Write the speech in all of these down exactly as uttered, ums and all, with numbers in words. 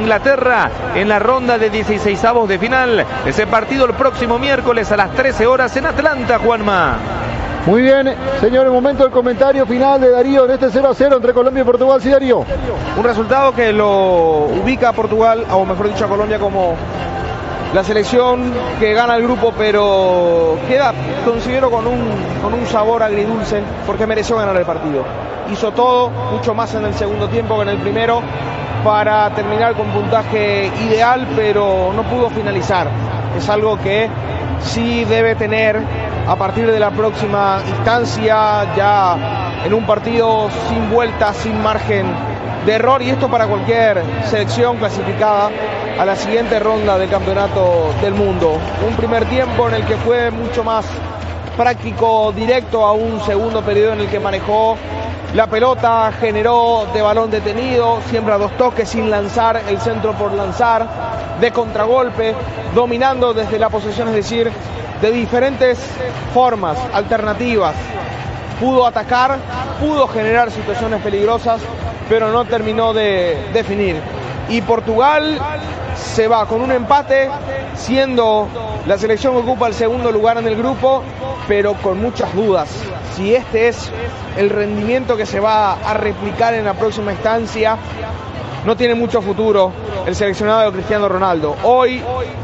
Inglaterra en la ronda de dieciseisavos de final. Ese partido el próximo miércoles a las trece horas en Atlanta, Juanma. Muy bien, señores, momento del comentario final de Darío en este cero a cero entre Colombia y Portugal. Sí, Darío. Un resultado que lo ubica a Portugal, o mejor dicho a Colombia, como la selección que gana el grupo, pero queda, considero, con un, con un sabor agridulce, porque mereció ganar el partido. Hizo todo, mucho más en el segundo tiempo que en el primero, para terminar con puntaje ideal, pero no pudo finalizar. Es algo que sí debe tener a partir de la próxima instancia, ya en un partido sin vuelta, sin margen de error, y esto para cualquier selección clasificada a la siguiente ronda del campeonato del mundo. Un primer tiempo en el que fue mucho más práctico, directo, a un segundo periodo en el que manejó la pelota, generó de balón detenido, siempre a dos toques, sin lanzar, el centro por lanzar, de contragolpe, dominando desde la posesión, es decir, de diferentes formas, alternativas. Pudo atacar, pudo generar situaciones peligrosas, pero no terminó de definir. Y Portugal se va con un empate, siendo la selección que ocupa el segundo lugar en el grupo, pero con muchas dudas. Si este es el rendimiento que se va a replicar en la próxima instancia, no tiene mucho futuro el seleccionado de Cristiano Ronaldo. Hoy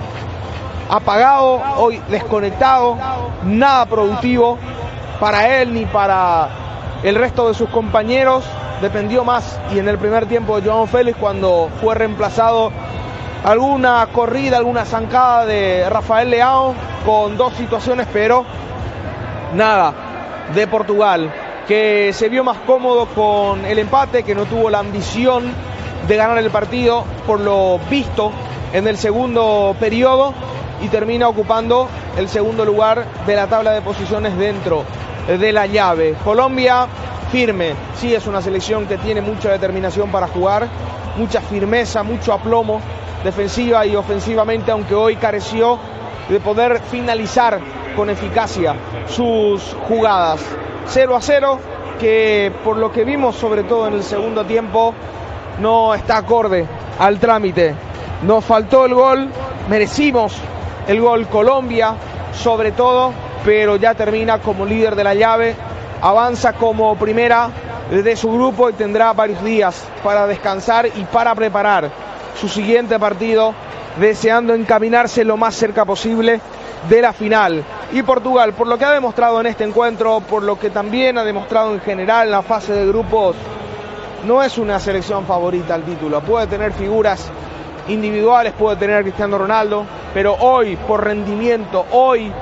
apagado, hoy desconectado, nada productivo para él ni para el resto de sus compañeros. Dependió más, y en el primer tiempo, de João Félix, cuando fue reemplazado, alguna corrida, alguna zancada de Rafael Leão, con dos situaciones, pero nada de Portugal, que se vio más cómodo con el empate, que no tuvo la ambición de ganar el partido por lo visto en el segundo periodo, y termina ocupando el segundo lugar de la tabla de posiciones dentro de la llave. Colombia firme, sí, es una selección que tiene mucha determinación para jugar, mucha firmeza, mucho aplomo defensiva y ofensivamente, aunque hoy careció de poder finalizar con eficacia sus jugadas. cero a cero, que por lo que vimos, sobre todo en el segundo tiempo, no está acorde al trámite. Nos faltó el gol, merecimos el gol Colombia, sobre todo, pero ya termina como líder de la llave, avanza como primera de su grupo y tendrá varios días para descansar y para preparar su siguiente partido, deseando encaminarse lo más cerca posible de la final. Y Portugal, por lo que ha demostrado en este encuentro, por lo que también ha demostrado en general en la fase de grupos, no es una selección favorita al título. Puede tener figuras individuales, puede tener a Cristiano Ronaldo, pero hoy por rendimiento, hoy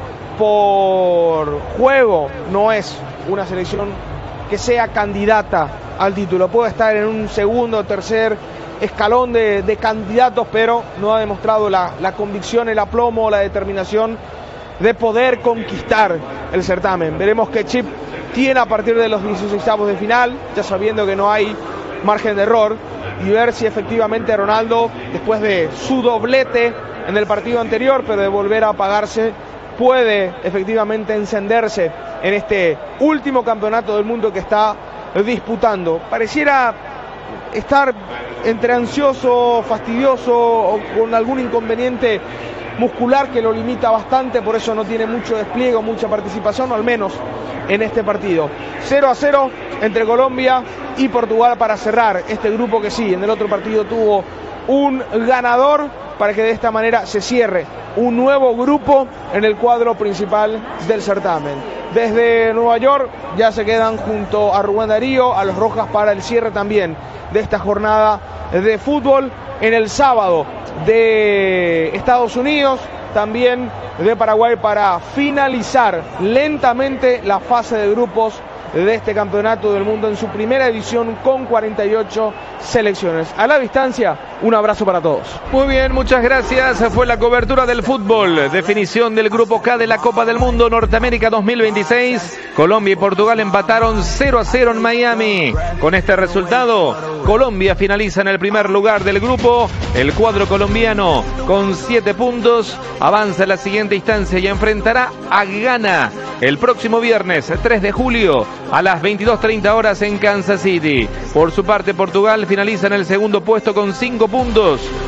por juego, no es una selección que sea candidata al título. Puede estar en un segundo o tercer escalón de, de candidatos, pero no ha demostrado la, la convicción, el aplomo, la determinación de poder conquistar el certamen. Veremos qué chip tiene a partir de los dieciseisavos de final, ya sabiendo que no hay margen de error, y ver si efectivamente Ronaldo, después de su doblete en el partido anterior, pero de volver a apagarse, puede efectivamente encenderse en este último campeonato del mundo que está disputando. Pareciera estar entre ansioso, fastidioso o con algún inconveniente muscular que lo limita bastante, por eso no tiene mucho despliegue o mucha participación, o al menos en este partido. cero a cero entre Colombia y Portugal para cerrar este grupo, que sí, en el otro partido tuvo un ganador, para que de esta manera se cierre un nuevo grupo en el cuadro principal del certamen. Desde Nueva York ya se quedan junto a Rubén Darío, a los Rojas, para el cierre también de esta jornada de fútbol. En el sábado de Estados Unidos, también de Paraguay, para finalizar lentamente la fase de grupos de este campeonato del mundo en su primera edición, con cuarenta y ocho selecciones. A la distancia, un abrazo para todos. Muy bien, muchas gracias. Fue la cobertura del fútbol. Definición del grupo K de la Copa del Mundo Norteamérica dos mil veintiséis. Colombia y Portugal empataron cero a cero en Miami. Con este resultado, Colombia finaliza en el primer lugar del grupo. El cuadro colombiano, con siete puntos, avanza a la siguiente instancia y enfrentará a Ghana el próximo viernes tres de julio a las veintidós treinta horas en Kansas City. Por su parte, Portugal finaliza en el segundo puesto con cinco puntos.